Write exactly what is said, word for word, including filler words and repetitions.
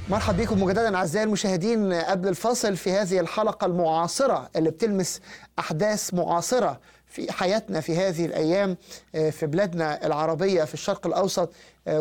مرحبا بكم مجددا أعزائي المشاهدين قبل الفاصل في هذه الحلقة المعاصرة اللي بتلمس أحداث معاصرة في حياتنا في هذه الأيام في بلادنا العربية في الشرق الأوسط